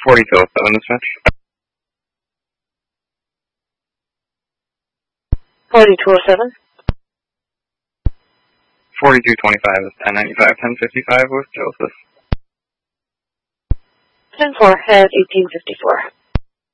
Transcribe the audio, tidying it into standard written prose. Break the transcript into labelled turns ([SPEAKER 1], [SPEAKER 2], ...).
[SPEAKER 1] 4207 is Mitch.
[SPEAKER 2] 4207.
[SPEAKER 1] 4225 is 1095, 1055 with Joseph.
[SPEAKER 2] 10-4 has 1854.